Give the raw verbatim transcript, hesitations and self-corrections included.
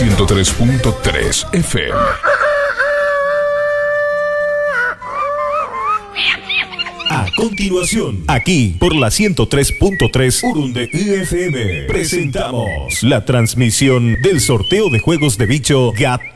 ciento tres punto tres F M. A continuación, aquí por la ciento tres punto tres Urunde F M, presentamos la transmisión del sorteo de juegos de bicho Gato